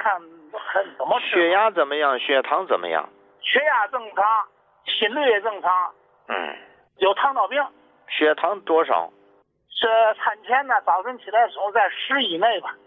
看怎么吃。 血压怎么样？血糖怎么样？ 血压正常，心率也正常。有糖尿病。 血糖多少？ 是餐前呢，早晨起来的时候在10以内吧。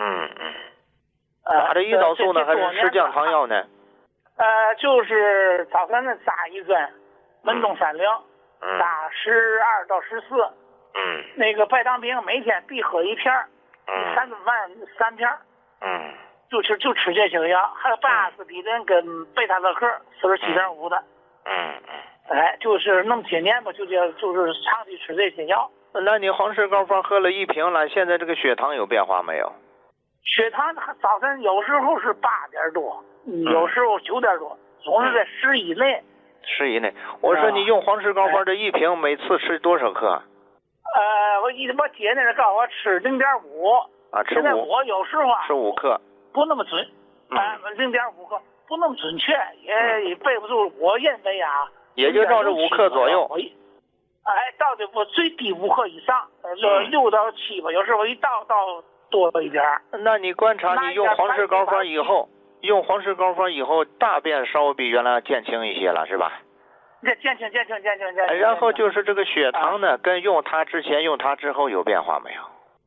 打的胰岛素呢，还是吃降糖药呢？ 就是早晨扎一针，门中30，扎12到14。那个白糖饼每天必喝1片，3顿饭3片。就吃这些个药，还有阿司匹林跟贝塔乐克47.5的。就是那么些年吧，就是长期吃这些药。 那你黄氏高方喝了1瓶了，现在这个血糖有变化没有？ 血糖早晨有时候是8点多，有时候9点多，总是在10以内。10 以内。我说你用黄氏高方这1瓶，每次吃多少克？ 我姐那是告诉我吃0.5。 吃5。 我有时候吃5克。 不那么准。0.5克不那么准确，也背不住。我认为也就照着5克左右。 到底不最低5克以上，6到7吧，有时候一到多一点。 那你观察，你用黄氏高方以后，大便稍微比原来减轻一些了，是吧？ 减轻。 然后就是这个血糖呢，跟用它之前用它之后有变化没有？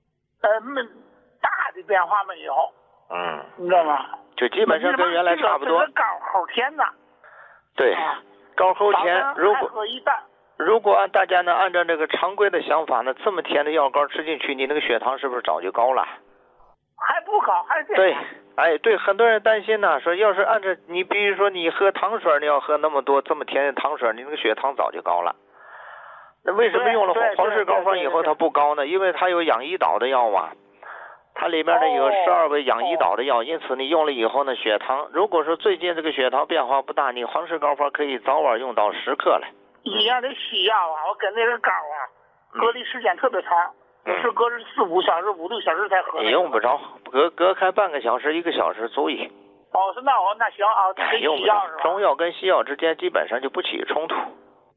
大的变化没有。你知道吗？ 就基本上跟原来差不多。 这个高齁甜呐。 对，高齁甜。如果大家呢按照这个常规的想法呢，这么甜的药膏吃进去，你那个血糖是不是早就高了？ 还不高，还是对。对，很多人担心呢，说要是按照你，比如说你喝糖水，你要喝那么多这么甜的糖水，你那个血糖早就高了。那为什么用了黄氏高方以后它不高呢？因为它有养胰岛的药啊。它里面呢有12味养胰岛的药，因此你用了以后呢，血糖如果说最近这个血糖变化不大，你黄氏高方可以早晚用到10克来。 一样的西药我跟那个膏隔离时间特别长，是隔着4、5小时、5、6小时才喝。 也用不着，隔开半个小时、1个小时足矣。 那行这用不着。中药跟西药之间基本上就不起冲突。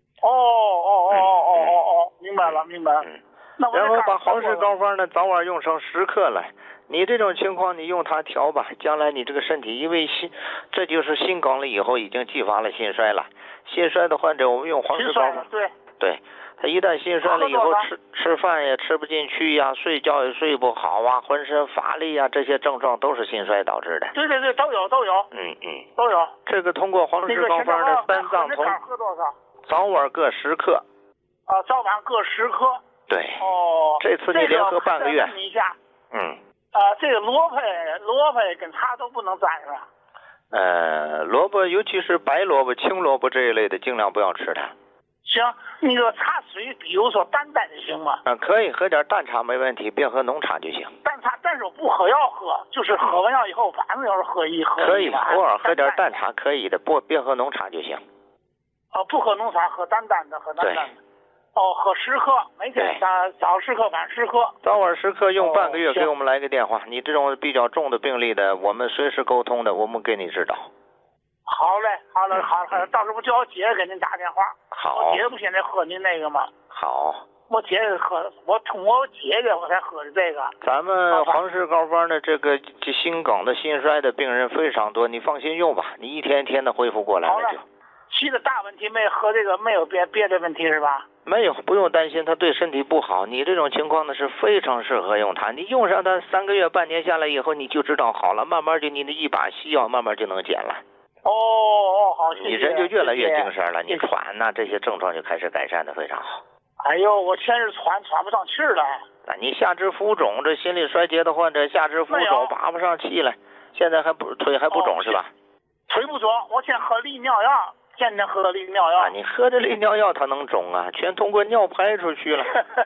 明白了。 然后把黄氏高方呢早晚用上10克来，你这种情况你用它调吧，将来你这个身体因为这就是心梗了以后已经继发了心衰了，心衰的患者我们用黄氏高方，对，他一旦心衰了以后吃饭也吃不进去呀，睡觉也睡不好啊，浑身乏力啊，这些症状都是心衰导致的。 对，都有。都有。 这个通过黄氏高方的3藏同喝多少？ 早晚各10克。 早晚各10克。 对。这次你连喝半个月。 问一下。这个萝卜跟茶都不能沾是吧？ 萝卜尤其是白萝卜、青萝卜这一类的，尽量不要吃它。 行，那个茶水，比如说淡的行吗？ 可以喝点淡茶没问题，别喝浓茶就行。 淡茶，但是我不喝药喝，就是喝完药以后，反正要是喝一可以，偶尔喝点淡茶可以的，别喝浓茶就行。 不喝浓茶，喝淡的。喝10克，每天早10克，晚10克。 早晚10克，用半个月，给我们来个电话。你这种比较重的病例的，我们随时沟通的，我们给你指导。 好嘞，到时候叫我姐给您打电话。 好。 我姐不现在喝您那个吗？ 好。 我姐喝，我通过我姐姐我才喝的这个。 咱们黄氏高方的这个心梗的、心衰的病人非常多，你放心用吧，你一天一天的恢复过来了就。 其他大问题没喝这个没有别的问题是吧？ 没有，不用担心，它对身体不好。你这种情况呢是非常适合用它，你用上它3个月、半年下来以后，你就知道好了，慢慢就你的一把西药慢慢就能减了。 好，谢谢。 你人就越来越精神了，你喘呐这些症状就开始改善的非常好。 哎呦，我全是喘不上气了。 你下肢浮肿，这心力衰竭的患者下肢浮肿拔不上气来，现在腿还不肿是吧？ 腿不肿，我先喝利尿药。天天喝利尿药。 你喝这利尿药它能肿啊？全通过尿排出去了。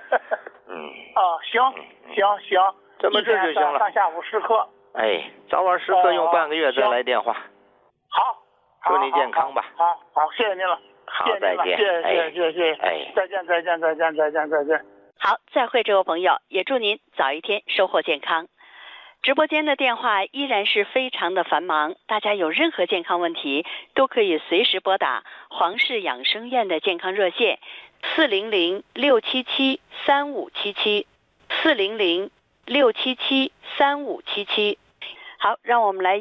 行， 这么治就行了。 上下午10克。 早晚10克，用半个月再来电话。 好。 祝你健康吧。 好，谢谢您了。 好，再见。 谢谢。再见。 好，再会，这位朋友，也祝您早一天收获健康。直播间的电话依然是非常的繁忙，大家有任何健康问题都可以随时拨打黄氏养生院的健康热线400-677-3577 400-677-3577。好，让我们来